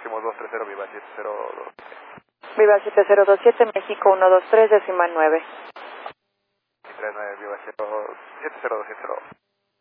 últimos 230, viva 7027. Viva 7027, México 123, decimal 9. 39, viva 7027.